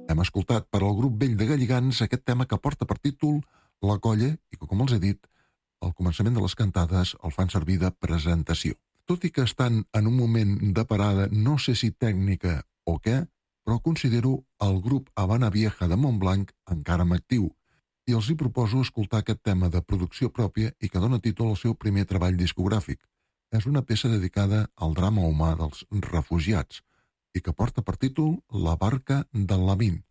Hem escoltat per al grup vell de Galligants aquest tema que porta per títol La Colla i que, com els he dit, al començament de les cantades el fan servir de presentació. Tot i que estan en un moment de parada, no sé si tècnica o què, però considero el grup Habana Vieja de Montblanc encara en actiu i els hi proposo escoltar aquest tema de producció pròpia i que dona títol al seu primer treball discogràfic. És una peça dedicada al drama humà dels refugiats i que porta per títol La barca del Lavín.